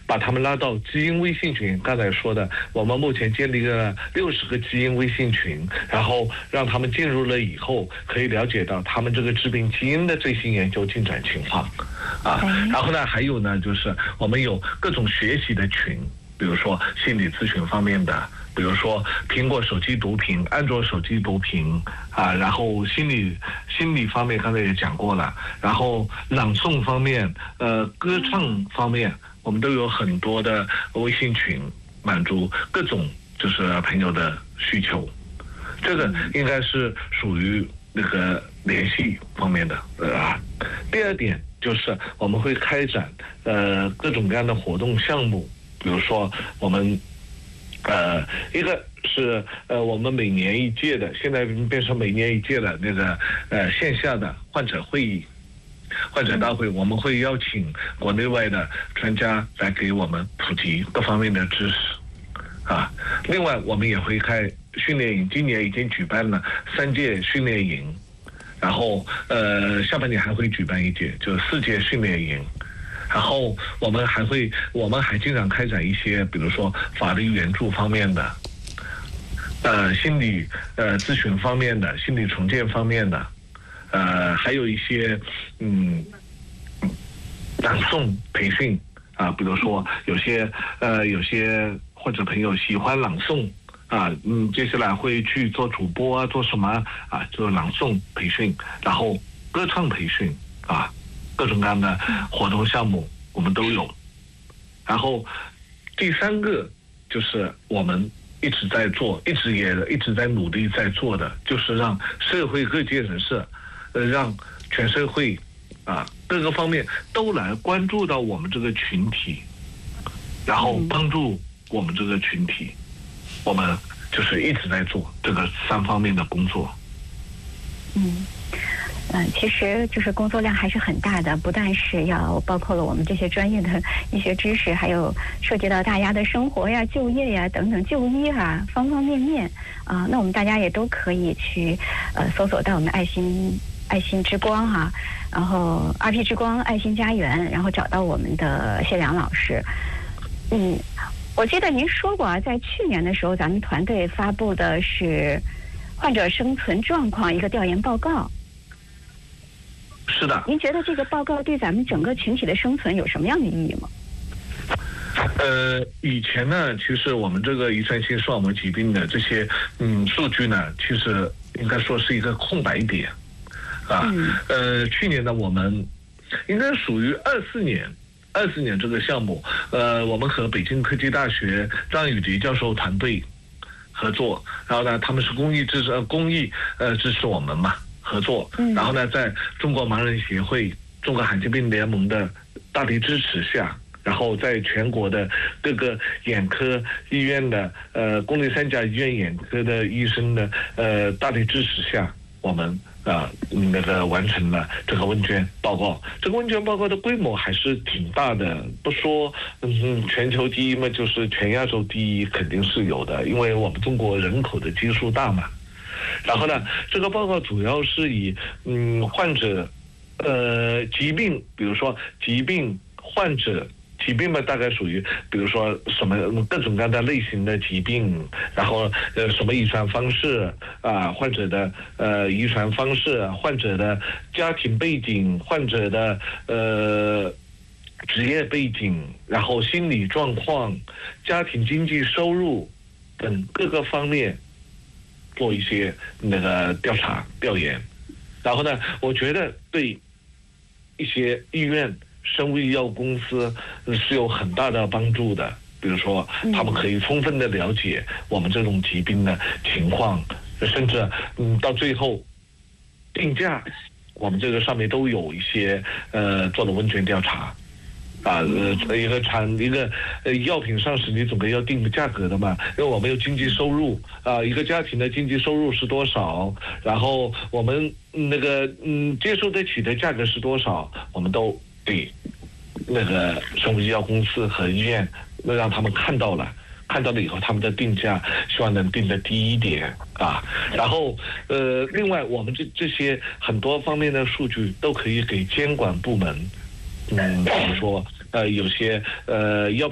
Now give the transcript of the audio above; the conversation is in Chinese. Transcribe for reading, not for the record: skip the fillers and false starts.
把他们拉到基因微信群。刚才说的，我们目前建立了60个基因微信群，然后让他们进入了以后，可以了解到他们这个致病基因的最新研究进展情况然后呢，还有呢，就是我们有各种学习的群，比如说心理咨询方面的，比如说苹果手机读屏、安卓手机读屏然后心理方面刚才也讲过了，然后朗诵方面、歌唱方面，我们都有很多的微信群，满足各种就是朋友的需求。这个应该是属于那个联系方面的第二点就是我们会开展各种各样的活动项目，比如说我们一个是我们每年一届的，现在变成每年一届的那个线下的患者会议、患者大会，我们会邀请国内外的专家来给我们普及各方面的知识另外我们也会开训练营，今年已经举办了3届训练营，然后下半年还会举办1届，就是4届训练营。然后我们还经常开展一些，比如说法律援助方面的，心理咨询方面的，心理重建方面的，还有一些朗诵培训比如说有些或者朋友喜欢朗诵接下来会去做主播做什么做朗诵培训，然后歌唱培训各种各样的活动项目我们都有。然后第3个就是我们一直在做，一直在努力在做的，就是让社会各界人士让全社会各个方面都来关注到我们这个群体，然后帮助我们这个群体。我们就是一直在做这个3方面的工作。 其实就是工作量还是很大的，不但是要包括了我们这些专业的医学知识，还有涉及到大家的生活呀、就业呀等等、就医方方面面那我们大家也都可以去搜索到我们爱心之光然后 RP 之光爱心家园，然后找到我们的谢良老师。我记得您说过在去年的时候，咱们团队发布的是患者生存状况一个调研报告。 是的。 您觉得这个报告对咱们整个群体的生存有什么样的意义吗？ 以前呢，其实我们这个遗传性视网膜疾病的这些数据呢，其实应该说是一个空白点去年呢，我们应该属于24年这个项目，我们和北京科技大学张宇迪教授团队合作，然后呢，他们是公益支持我们嘛。合作，然后呢，在中国盲人协会、中国罕见病联盟的大力支持下，然后在全国的各个眼科医院的公立3家医院眼科的医生的大力支持下，我们完成了这个问卷报告。这个问卷报告的规模还是挺大的，不说全球第一嘛，就是全亚洲第一肯定是有的，因为我们中国人口的基数大嘛。然后呢，这个报告主要是以患者疾病，比如说疾病患者疾病嘛，大概属于比如说什么各种各样的类型的疾病，然后什么遗传方式患者的遗传方式，患者的家庭背景，患者的职业背景，然后心理状况、家庭经济收入等各个方面做一些调查调研。然后呢，我觉得对一些医院、生物医药公司是有很大的帮助的。比如说，他们可以充分的了解我们这种疾病的情况，甚至到最后定价，我们这个上面都有一些做了问卷调查。一个药品上市，你总归要定个价格的嘛，因为我们有经济收入一个家庭的经济收入是多少，然后我们接受得起的价格是多少，我们都给生物医药公司和医院让他们看到了以后，他们的定价希望能定得低一点然后另外我们这些很多方面的数据都可以给监管部门比如说有些药品